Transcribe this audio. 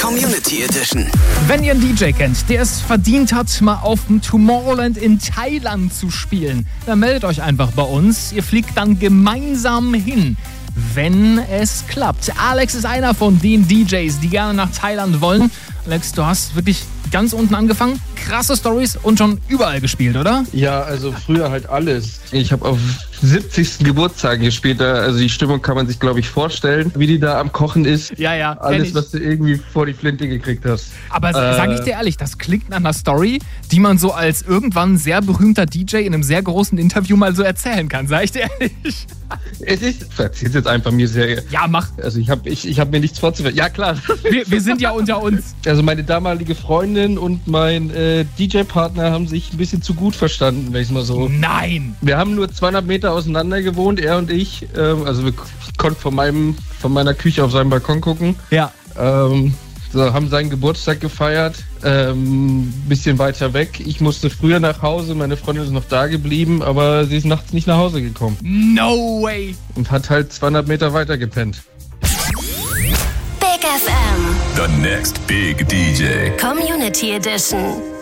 Community Edition. Wenn ihr einen DJ kennt, der es verdient hat, mal auf dem Tomorrowland in Thailand zu spielen, dann meldet euch einfach bei uns. Ihr fliegt dann gemeinsam hin, wenn es klappt. Alex ist einer von den DJs, die gerne nach Thailand wollen. Alex, du hast wirklich ganz unten angefangen, krasse Storys und schon überall gespielt, oder? Ja, also früher halt alles. Ich habe auf 70. Geburtstag gespielt, also die Stimmung kann man sich, glaube ich, vorstellen, wie die da am Kochen ist. Ja. Alles, was du irgendwie vor die Flinte gekriegt hast. Aber sag ich dir ehrlich, das klingt nach einer Story, die man so als irgendwann sehr berühmter DJ in einem sehr großen Interview mal so erzählen kann, sag ich dir ehrlich. Erzähl's jetzt einfach mir sehr. Ja, mach. Also ich hab mir nichts vorzuwerfen. Ja, klar. Wir sind ja unter uns. Also meine damalige Freundin und mein DJ-Partner haben sich ein bisschen zu gut verstanden, wenn ich mal so. Nein! Wir haben nur 200 Meter auseinander gewohnt, er und ich. Also wir konnten von meiner Küche auf seinen Balkon gucken. Ja. Haben seinen Geburtstag gefeiert, bisschen weiter weg. Ich musste früher nach Hause, meine Freundin ist noch da geblieben, aber sie ist nachts nicht nach Hause gekommen. No way! Und hat halt 200 Meter weiter gepennt. Big FM. The next big DJ. Community Edition.